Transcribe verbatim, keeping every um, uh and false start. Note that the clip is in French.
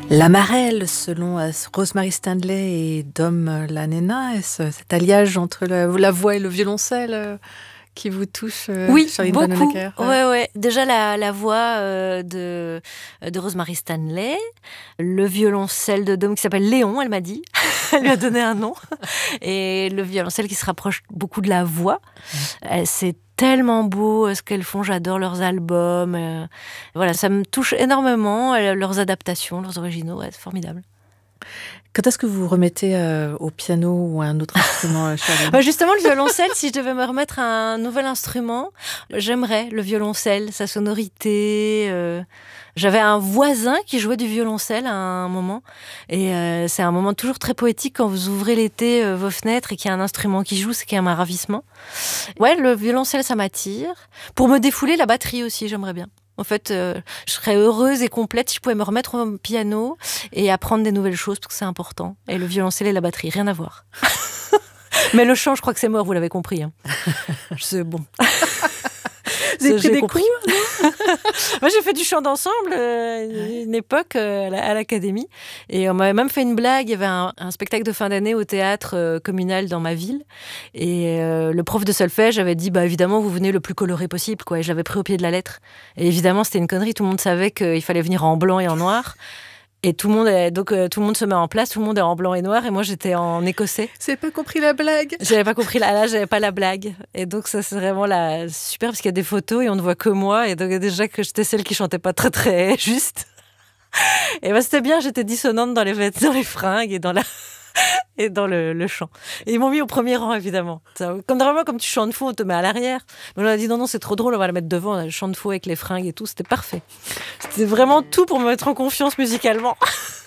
La Marelle, selon euh, Rosemary Stanley et Dom Lanena, est-ce cet alliage entre la, la voix et le violoncelle euh, qui vous touche, euh, oui, Charline beaucoup. Vanhoenacker? Ouais, ouais. Déjà la, la voix euh, de, de Rosemary Stanley, le violoncelle de Dom qui s'appelle Léon, elle m'a dit. Elle lui a donné un nom. Et le violoncelle qui se rapproche beaucoup de la voix. Euh, c'est tellement beau euh, ce qu'elles font, j'adore leurs albums. Euh, voilà, ça me touche énormément, euh, leurs adaptations, leurs originaux, ouais, c'est formidable. Quand est-ce que vous vous remettez euh, au piano ou à un autre instrument, euh, Charline? Bah justement, le violoncelle, si je devais me remettre à un nouvel instrument, j'aimerais le violoncelle, sa sonorité. Euh... J'avais un voisin qui jouait du violoncelle à un moment. Et euh, c'est un moment toujours très poétique quand vous ouvrez l'été euh, vos fenêtres et qu'il y a un instrument qui joue, c'est quand même un ravissement. Ouais, le violoncelle, ça m'attire. Pour me défouler, la batterie aussi, j'aimerais bien. En fait, euh, je serais heureuse et complète si je pouvais me remettre au piano et apprendre des nouvelles choses, parce que c'est important. Et le violoncelle et la batterie, rien à voir. Mais le chant, je crois que c'est mort, vous l'avez compris. Hein. C'est bon. Vous avez pris des cours? Moi, j'ai fait du chant d'ensemble euh, une époque euh, à l'académie. Et on m'avait même fait une blague. Il y avait un, un spectacle de fin d'année au théâtre euh, communal dans ma ville. Et euh, le prof de solfège avait dit, bah, évidemment, vous venez le plus coloré possible, quoi. Et je l'avais pris au pied de la lettre. Et évidemment, c'était une connerie. Tout le monde savait qu'il fallait venir en blanc et en noir. Et tout le monde est, donc euh, tout le monde se met en place, tout le monde est en blanc et noir, et moi j'étais en écossais. Vous n'avez pas compris la blague? J'avais pas compris la, là, j'avais pas la blague. Et donc ça c'est vraiment la super, parce qu'il y a des photos et on ne voit que moi, et donc déjà que j'étais celle qui chantait pas très très juste. Et ben c'était bien, j'étais dissonante dans les dans les fringues et dans la et dans le, le chant. Et ils m'ont mis au premier rang, évidemment. Ça, comme normalement, comme tu chantes faux, on te met à l'arrière. Mais on a dit non, non, c'est trop drôle, on va la mettre devant. On a le chant de faux avec les fringues et tout, c'était parfait. C'était vraiment tout pour me mettre en confiance musicalement.